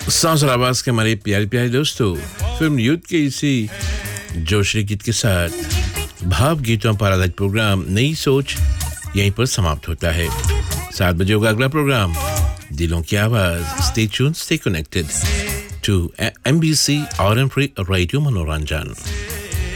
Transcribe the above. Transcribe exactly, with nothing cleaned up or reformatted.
सांस और आवाज के हमारे प्यारे प्यारे दोस्तों, फिल्म युद्ध के इसी जोशी गीत के साथ भाव गीतों पर आधारित प्रोग्राम नई सोच यहीं पर समाप्त होता है। सात बजे होगा अगला प्रोग्राम दिलों की आवाज। Stay tuned, stay connected two MBC और एम फ्री रेडियो मनोरंजन।